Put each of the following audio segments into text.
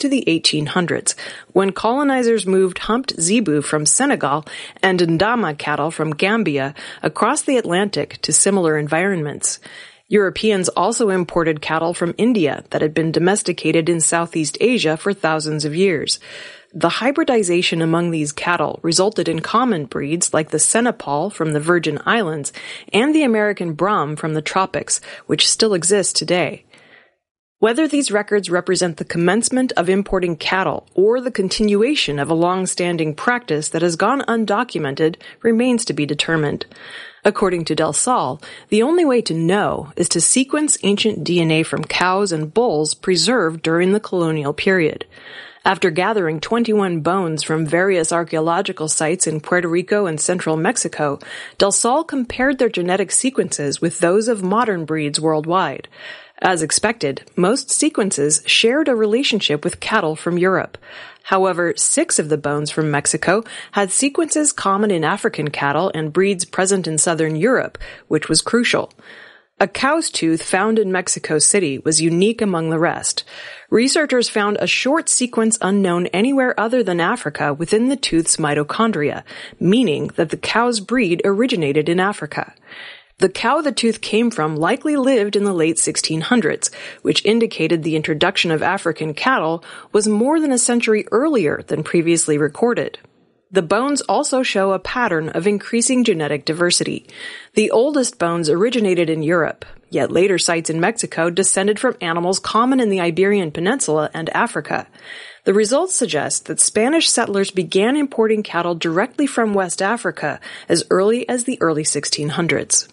to the 1800s, when colonizers moved humped zebu from Senegal and ndama cattle from Gambia across the Atlantic to similar environments. Europeans also imported cattle from India that had been domesticated in Southeast Asia for thousands of years. The hybridization among these cattle resulted in common breeds like the Senepal from the Virgin Islands and the American Brahma from the tropics, which still exist today. Whether these records represent the commencement of importing cattle or the continuation of a long-standing practice that has gone undocumented remains to be determined. According to Del Sol, the only way to know is to sequence ancient DNA from cows and bulls preserved during the colonial period. After gathering 21 bones from various archaeological sites in Puerto Rico and central Mexico, Del Sol compared their genetic sequences with those of modern breeds worldwide. As expected, most sequences shared a relationship with cattle from Europe. However, 6 of the bones from Mexico had sequences common in African cattle and breeds present in southern Europe, which was crucial. A cow's tooth found in Mexico City was unique among the rest. Researchers found a short sequence unknown anywhere other than Africa within the tooth's mitochondria, meaning that the cow's breed originated in Africa. The cow the tooth came from likely lived in the late 1600s, which indicated the introduction of African cattle was more than a century earlier than previously recorded. The bones also show a pattern of increasing genetic diversity. The oldest bones originated in Europe, yet later sites in Mexico descended from animals common in the Iberian Peninsula and Africa. The results suggest that Spanish settlers began importing cattle directly from West Africa as early as the early 1600s.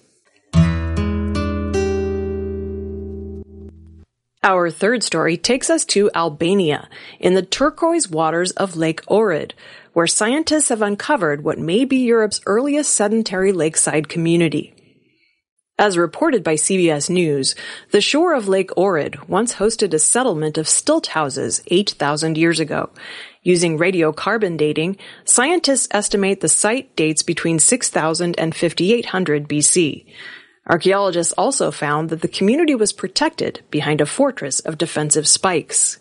Our third story takes us to Albania, in the turquoise waters of Lake Ohrid, where scientists have uncovered what may be Europe's earliest sedentary lakeside community. As reported by CBS News, the shore of Lake Ohrid once hosted a settlement of stilt houses 8,000 years ago. Using radiocarbon dating, scientists estimate the site dates between 6,000 and 5,800 BC. Archaeologists also found that the community was protected behind a fortress of defensive spikes.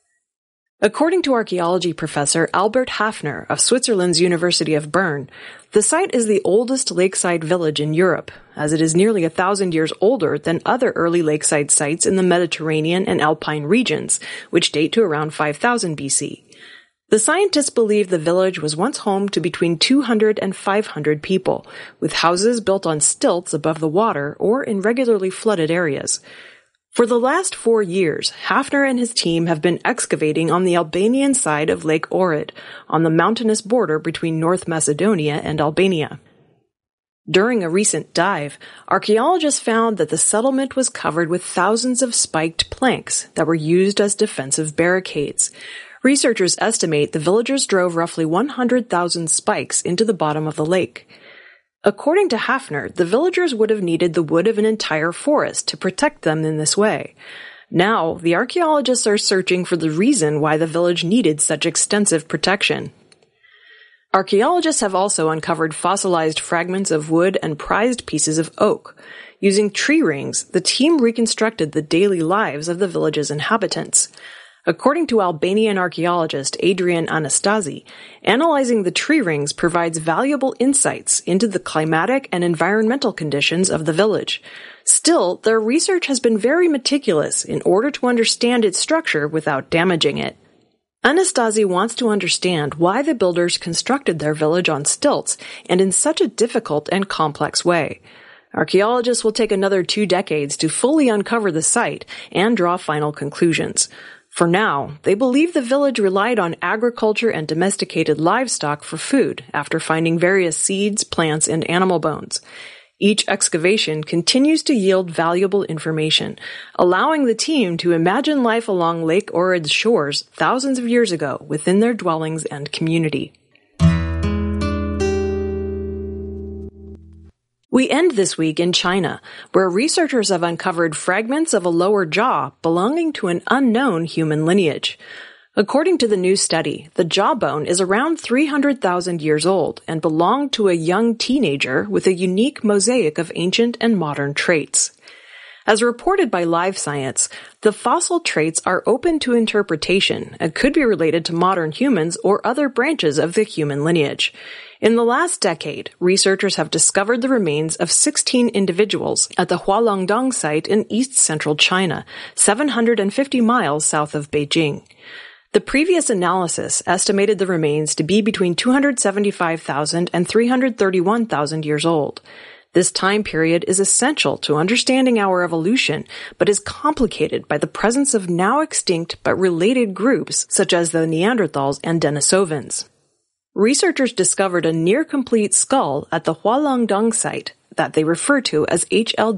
According to archaeology professor Albert Hafner of Switzerland's University of Bern, the site is the oldest lakeside village in Europe, as it is nearly 1,000 years older than other early lakeside sites in the Mediterranean and Alpine regions, which date to around 5000 BC. The scientists believe the village was once home to between 200 and 500 people, with houses built on stilts above the water or in regularly flooded areas. For the last 4 years, Hafner and his team have been excavating on the Albanian side of Lake Ohrid, on the mountainous border between North Macedonia and Albania. During a recent dive, archaeologists found that the settlement was covered with thousands of spiked planks that were used as defensive barricades. Researchers estimate the villagers drove roughly 100,000 spikes into the bottom of the lake. According to Hafner, the villagers would have needed the wood of an entire forest to protect them in this way. Now, the archaeologists are searching for the reason why the village needed such extensive protection. Archaeologists have also uncovered fossilized fragments of wood and prized pieces of oak. Using tree rings, the team reconstructed the daily lives of the village's inhabitants. According to Albanian archaeologist Adrian Anastasi, analyzing the tree rings provides valuable insights into the climatic and environmental conditions of the village. Still, their research has been very meticulous in order to understand its structure without damaging it. Anastasi wants to understand why the builders constructed their village on stilts and in such a difficult and complex way. Archaeologists will take another 2 decades to fully uncover the site and draw final conclusions. For now, they believe the village relied on agriculture and domesticated livestock for food after finding various seeds, plants, and animal bones. Each excavation continues to yield valuable information, allowing the team to imagine life along Lake Ohrid's shores thousands of years ago within their dwellings and community. We end this week in China, where researchers have uncovered fragments of a lower jaw belonging to an unknown human lineage. According to the new study, the jawbone is around 300,000 years old and belonged to a young teenager with a unique mosaic of ancient and modern traits. As reported by Live Science, the fossil traits are open to interpretation and could be related to modern humans or other branches of the human lineage. In the last decade, researchers have discovered the remains of 16 individuals at the Hualongdong site in east-central China, 750 miles south of Beijing. The previous analysis estimated the remains to be between 275,000 and 331,000 years old. This time period is essential to understanding our evolution, but is complicated by the presence of now extinct but related groups such as the Neanderthals and Denisovans. Researchers discovered a near-complete skull at the Hualongdong site that they refer to as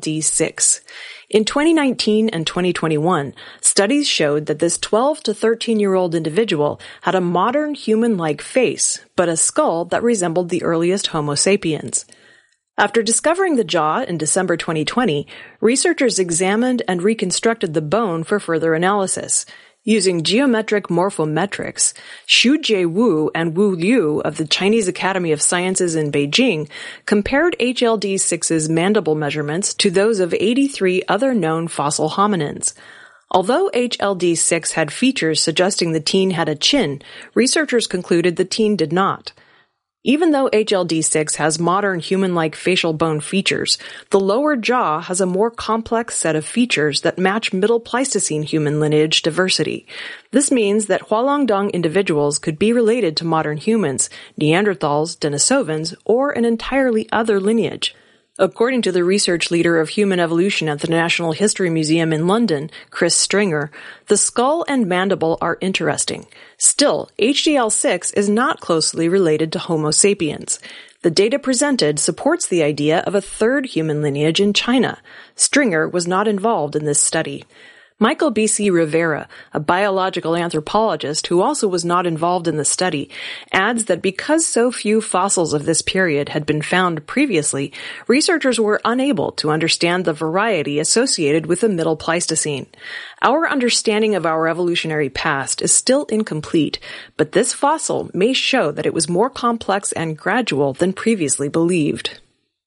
HLD6. In 2019 and 2021, studies showed that this 12 to 13-year-old individual had a modern human-like face, but a skull that resembled the earliest Homo sapiens. After discovering the jaw in December 2020, researchers examined and reconstructed the bone for further analysis. Using geometric morphometrics, Xujie Wu and Wu Liu of the Chinese Academy of Sciences in Beijing compared HLD6's mandible measurements to those of 83 other known fossil hominins. Although HLD6 had features suggesting the teen had a chin, researchers concluded the teen did not. Even though HLD6 has modern human-like facial bone features, the lower jaw has a more complex set of features that match Middle Pleistocene human lineage diversity. This means that Hualongdong individuals could be related to modern humans, Neanderthals, Denisovans, or an entirely other lineage. According to the research leader of human evolution at the National History Museum in London, Chris Stringer, the skull and mandible are interesting. Still, HDL6 is not closely related to Homo sapiens. The data presented supports the idea of a third human lineage in China. Stringer was not involved in this study. Michael B.C. Rivera, a biological anthropologist who also was not involved in the study, adds that because so few fossils of this period had been found previously, researchers were unable to understand the variety associated with the Middle Pleistocene. Our understanding of our evolutionary past is still incomplete, but this fossil may show that it was more complex and gradual than previously believed.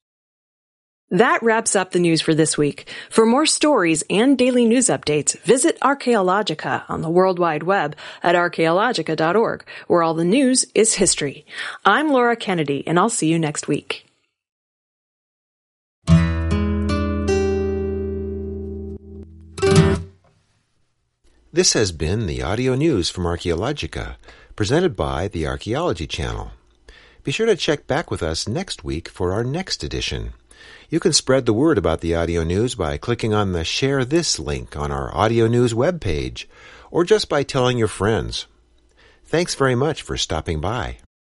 That wraps up the news for this week. For more stories and daily news updates, visit Archaeologica on the World Wide Web at archaeologica.org, where all the news is history. I'm Laura Kennedy, and I'll see you next week. This has been the audio news from Archaeologica, presented by the Archaeology Channel. Be sure to check back with us next week for our next edition. You can spread the word about the audio news by clicking on the Share This link on our audio news webpage, or just by telling your friends. Thanks very much for stopping by.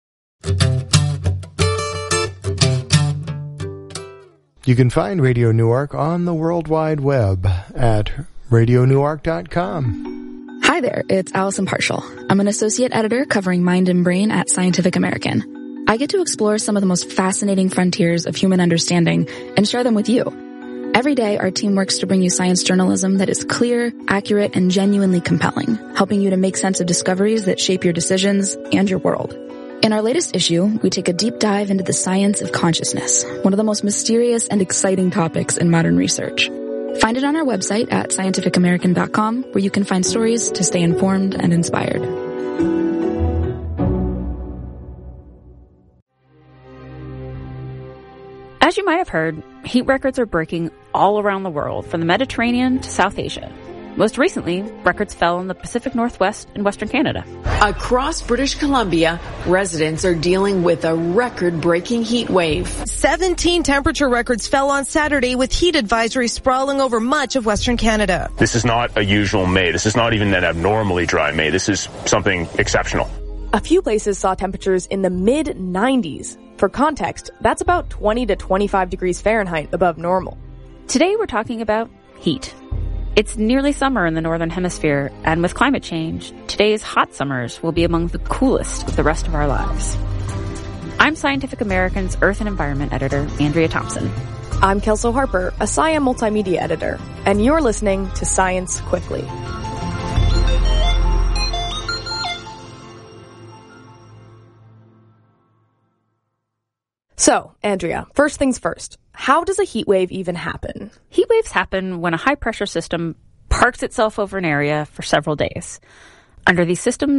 You can find Radio Newark on the World Wide Web at radionewark.com. Hi there, it's Allison Partial. I'm an associate editor covering Mind and Brain at Scientific American. I get to explore some of the most fascinating frontiers of human understanding and share them with you. Every day, our team works to bring you science journalism that is clear, accurate, and genuinely compelling, helping you to make sense of discoveries that shape your decisions and your world. In our latest issue, we take a deep dive into the science of consciousness, one of the most mysterious and exciting topics in modern research. Find it on our website at scientificamerican.com, where you can find stories to stay informed and inspired. As you might have heard, heat records are breaking all around the world, from the Mediterranean to South Asia. Most recently, records fell in the Pacific Northwest and Western Canada. Across British Columbia, residents are dealing with a record-breaking heat wave. 17 temperature records fell on Saturday, with heat advisories sprawling over much of Western Canada. This is not a usual May. This is not even an abnormally dry May. This is something exceptional. A few places saw temperatures in the mid-90s. For context, that's about 20 to 25 degrees Fahrenheit above normal. Today we're talking about heat. It's nearly summer in the Northern Hemisphere, and with climate change, today's hot summers will be among the coolest of the rest of our lives. I'm Scientific American's Earth and Environment editor, Andrea Thompson. I'm Kelso Harper, a SciAm multimedia editor, and you're listening to Science Quickly. So, Andrea, first things first. How does a heat wave even happen? Heat waves happen when a high-pressure system parks itself over an area for several days. Under these systems,